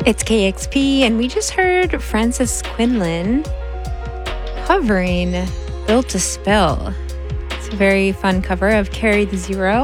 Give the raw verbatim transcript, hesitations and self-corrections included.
It's K X P, and we just heard Frances Quinlan covering Built to Spill. It's a very fun cover of Carry the Zero.